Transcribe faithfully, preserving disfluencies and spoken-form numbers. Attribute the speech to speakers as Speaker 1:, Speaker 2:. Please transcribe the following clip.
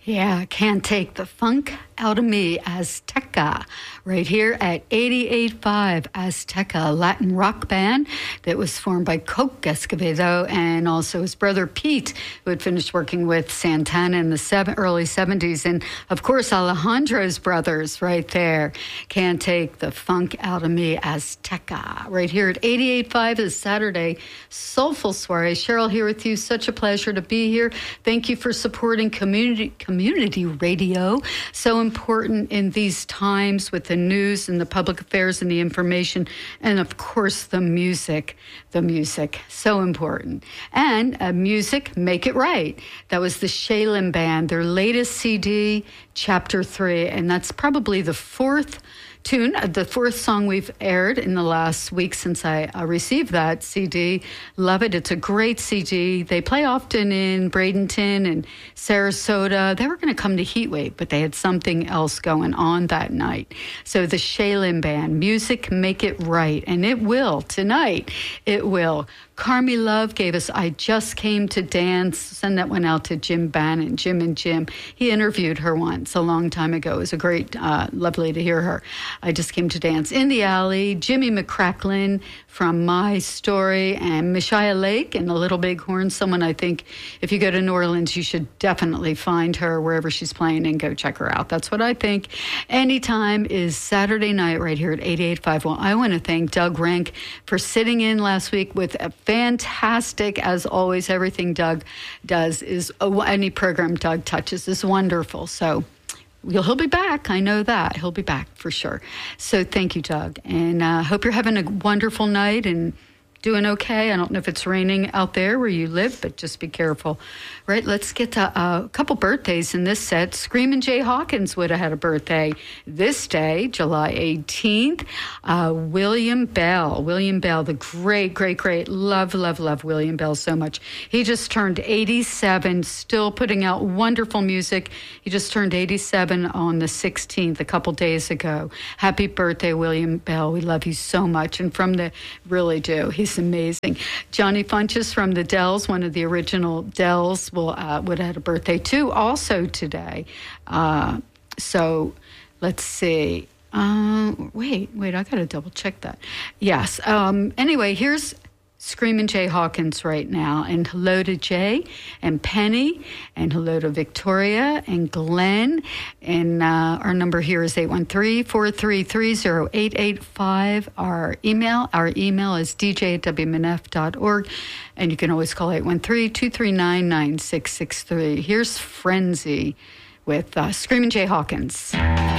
Speaker 1: Yeah, can't take the funk out of me, Azteca, right here at eighty-eight point five Azteca, a Latin rock band that was formed by Coke Escovedo and also his brother Pete, who had finished working with Santana in the seven, early seventies. And, of course, Alejandro's brothers right there. Can't take the funk out of me, Azteca, right here at eighty-eight point five this Saturday. Soulful soiree. Cheryl here with you. Such a pleasure to be here. Thank you for supporting community community radio. So important in these times with the news and the public affairs and the information, and of course the music. The music, so important. And uh, music, make it right. That was the Shaylin Band, their latest C D, Chapter three, and that's probably the fourth tune, the fourth song we've aired in the last week since I uh, received that C D. Love it. It's a great C D. They play often in Bradenton and Sarasota. They were going to come to Heatwave, but they had something else going on that night. So the Shaylin Band, music, make it right. And it will tonight. It will. Carmi Love gave us I Just Came to Dance. Send that one out to Jim Bannon, Jim and Jim. He interviewed her once a long time ago. It was a great, uh, lovely to hear her. I Just Came to Dance. In the Alley, Jimmy McCracklin from My Story, and Mishia Lake and the Little Big Horn. Someone I think if you go to New Orleans, you should definitely find her wherever she's playing and go check her out. That's what I think. Anytime is Saturday night right here at eighty-eight point five. Well, I want to thank Doug Rank for sitting in last week with a fantastic, as always, everything Doug does is, oh, any program Doug touches is wonderful. So he'll be back. I know that. He'll be back for sure. So thank you, Doug. And I uh, hope you're having a wonderful night and doing okay. I don't know if it's raining out there where you live, but just be careful. Right, let's get to uh, a couple birthdays in this set. Screamin' Jay Hawkins would have had a birthday this day, July eighteenth. Uh, William Bell. William Bell, the great, great, great. Love, love, love William Bell so much. He just turned eighty-seven, still putting out wonderful music. He just turned eighty-seven on the sixteenth, a couple days ago. Happy birthday, William Bell. We love you so much. And from the, really do. He's amazing. Johnny Funches from the Dells, one of the original Dells, will uh, would have had a birthday too, also today. Uh, so let's see. Uh, wait, wait, I got to double check that. Yes. Um, anyway, here's Screamin' Jay Hawkins right now. And hello to Jay and Penny, and hello to Victoria and Glenn. And uh, our number here is eight one three, four three three, zero eight eight five. Our email, our email is d j at w m n f dot org. And you can always call eight one three, two three nine, nine six six three. Here's Frenzy with uh, Screamin' Jay Hawkins.